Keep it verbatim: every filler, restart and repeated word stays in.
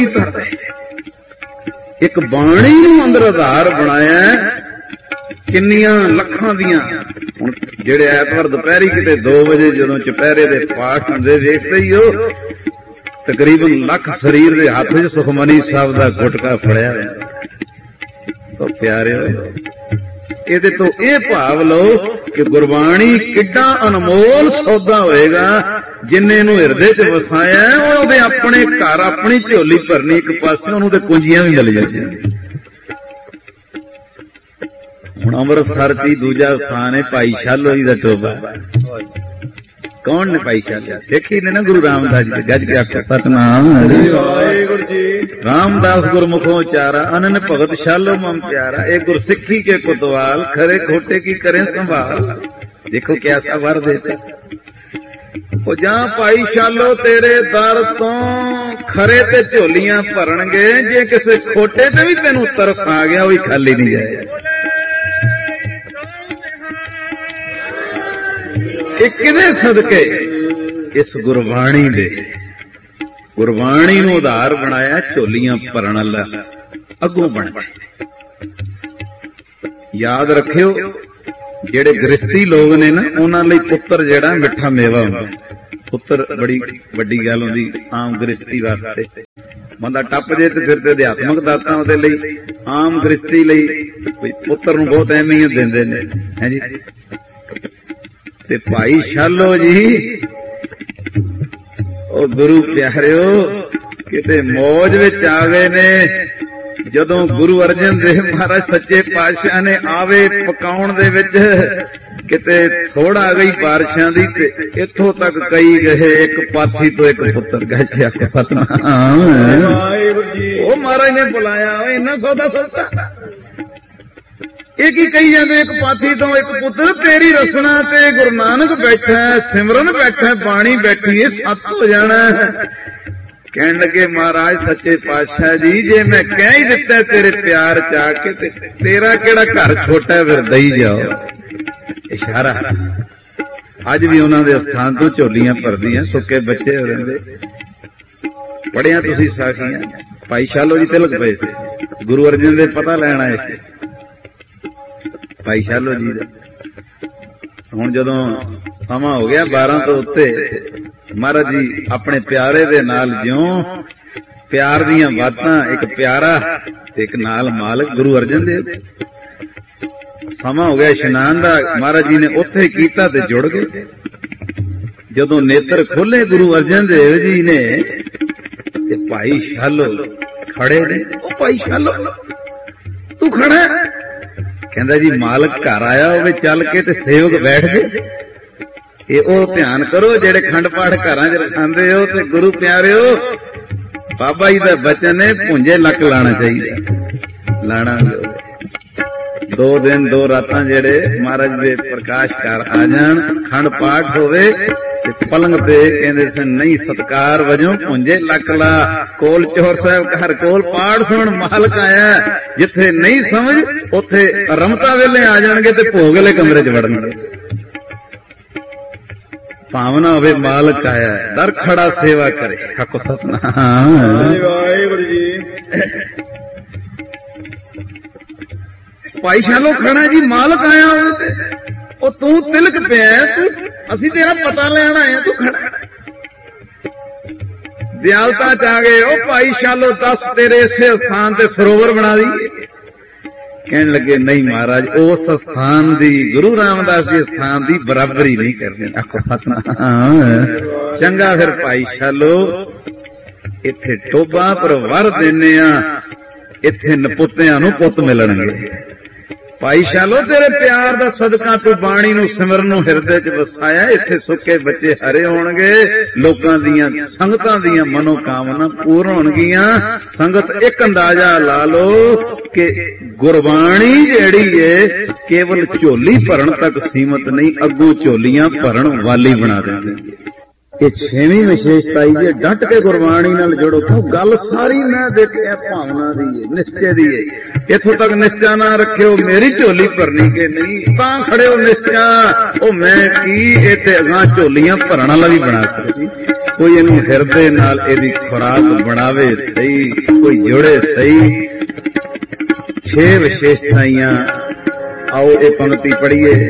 एक बाणी नूं अंदर आधार बनाया किन्नियां लखां दियां। हुण जिहड़े ऐतवार दुपहरी किते दो बजे जदों चुपहरे दे पाठ हुंदे देखदे ही हो तकरीबन लख शरीर दे हत्थ च सुखमनी साहब दा गुटका फड़िया होया। तो प्यारे ਇਹਦੇ ਤੋਂ ਇਹ ਭਾਵ ਲਓ ਕਿ ਗੁਰਬਾਣੀ ਕਿੱਡਾ ਅਨਮੋਲ ਸੌਦਾ ਹੋਏਗਾ ਜਿੰਨੇ ਨੂੰ ਹਿਰਦੇ 'ਚ ਵਸਾਇਆ ਉਹਦੇ ਆਪਣੇ ਘਰ ਆਪਣੀ ਝੋਲੀ ਭਰਨੀ ਇੱਕ ਪਾਸੇ ਉਹਨੂੰ ਤੇ ਕੁੰਜੀਆਂ ਵੀ ਮਿਲ ਜਾਂਦੀਆਂ। ਹੁਣ ਅੰਮ੍ਰਿਤਸਰ 'ਚ ਦੂਜਾ ਸਥਾਨ ਹੈ ਭਾਈ ਸ਼ਾਲੋ ਜੀ ਦਾ ਟੋਭਾ। कौन ने पाई शालिया? सिखी ने ना गुरु रामदास जी गज के आखो सतनाम वाहिगुरू जी। रामदास गुरमुखों चारा अनन भगत शालो मम प्यारा। एक गुर सिखी के कोतवाल खरे खोटे की करें संभाल। देखो क्या सा वर देता ओ जहां पाई शालो तेरे दर तो खरे ते झोलियां भरनगे जे किसी खोटे ते भी तेनू तरस आ गया वही खाली नहीं जाए। किदे सदके? इस गुरबाणी दे गुरबाणी नूं आधार बनाया झोलियां भरन वाला अगों बन गए। याद रखियो जेड़े गृहस्थी लोग ने ना उन्हां लई पुत्र जेड़ा मिठा मेवा हुंदा। पुत्र बड़ी वड्डी गल हुंदी आम गृहस्थी वास्ते। बंदा टप जे ते फिर ते अध्यात्मक दाता उहदे लई आम गृहस्थी लई पुत्र नूं बहुत अहमियत दिंदे ने है जी। ते भाई शालो जी ओ गुरु प्यारिओ किते मौज विच आ गए ने जदों गुरु अर्जन देव महाराज सच्चे पातशाह ने आवे पकाउण दे विच किते थोड़ा आ गई बारिशां दी ते इत्थों तक कई गए एक पाथी तो एक पुत्र गए। सतनाम ओ महाराज ने बुलाया इन्ना सौदा सौदा एक ही कही जाते एक पाथी तो एक पुत्र तेरी रसना ते गुरु नानक बैठा सिमरन बैठा बाणी बैठी है सत हो जाना। कहन लगे महाराज सच्चे पातशाह जी जे मैं कह ही दिता तेरे प्यार च आके ते तेरा केड़ा घर छोटा है फिर दई जाओ। इशारा अज भी उन्होंने दे स्थान तो झोलियां भरदियां सुके बच्चे हो रहे। पढ़िया तुसी साखियां भाई शालो जी तिलक पे से गुरु अर्जन देव पता लैन आए से भाई शालो जी का। हुण जदों समा हो गया बारह तो उत्ते महाराज जी अपने प्यारे दे नाल ज्यों प्यार दियां बातां एक प्यारा एक नाल मालक गुरु अर्जन देव। समा हो गया इशनान दा महाराज जी ने उत्थे कीता ते जुड़ गए। जदों नेत्र खोले गुरु अर्जन देव जी ने ते भाई शालो खड़े ने। ओ भाई शालो तू खड़ा कहंदा जी मालक घर आया होवे चल के ते सेवक बैठ गए। ये ओ ध्यान करो जेड़े खंड पाठ घरां च रखांदे हो ते गुरु प्यारिओ बाबा जी दा बचन है भुंजे लक लाना चाहिए। लाना दो दिन दो रातां जेड़े महाराज दे प्रकाश घर आ जान खंड पाठ होवे पलंग पे कहते सन नहीं सत्कार वजों पुंजे लक ला। कोल चौर साहब घर कोल पाठ सुन मालक आया जिथे नहीं समझ उथे रमता वेले आ जाणगे ते भोग वाले कमरे च वड़नगे। भावना होवे मालक आया दर खड़ा सेवा करे। हक सतनाम वाहिगुरू जी। भाई शालो खड़ा जी मालक आया ओ तू तिलक पे तू असी तेरा पता लेना आए तू खड़ा दयालता च आ गए। ओ भाई शालो दस तेरे इसे स्थान ते सरोवर बना दी। कहने लगे नहीं महाराज उस स्थान दी गुरु रामदास जी स्थान दी बराबरी नहीं करनी। आखो सतनाम चंगा फिर भाई शालो इत्थे टोबा पर वर देने इत्थे नपुत्तियां नूं पुत्त मिलणगे। भाई शालो तेरे प्यार दा सदका तू बाणी नूं सिमरन नूं हिरदे च वसाया इत्थे सुके बच्चे हरे होणगे लोकां दीयां संगतां दीयां मनोकामना पूर्ण होणगीਆਂ। संगत एक अंदाजा ला लो कि गुरबाणी जिहड़ी है केवल झोली भरन तक सीमित नहीं अगों झोलियां भरन वाली बना देंदी है। ये छेवीं विशेषता है डट के गुरबाणी नाल जोड़ो तो गल सारी मैं देखिया भावना दी है निश्चय दी है। इथों तक निश्चय ना रखियो मेरी झोली भरनी के नहीं तां खड़े हो निश्चय ओ मैं की इत्थे अगां झोलियां भरन वाला भी बना सकदी। ਕੋਈ ਇਹਨੂੰ ਹਿਰਦੇ ਨਾਲ ਇਹਦੀ ਖੁਰਾਕ ਬਣਾਵੇ ਸਹੀ, ਕੋਈ ਜੁੜੇ ਸਹੀ। ਛੇ ਵਿਸ਼ੇਸ਼ਤਾਈਆਂ, ਆਓ ਇਹ ਪੰਕਤੀ ਪੜ੍ਹੀਏ।